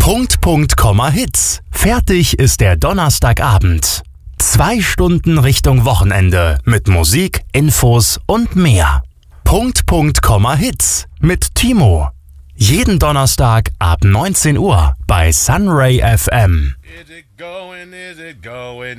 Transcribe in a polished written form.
Punkt, Punkt, Komma, Hits. Fertig ist der Donnerstagabend. 2 Stunden Richtung Wochenende mit Musik, Infos und mehr. Punkt, Punkt, Komma, Hits mit Timo. Jeden Donnerstag ab 19 Uhr bei Sunray FM.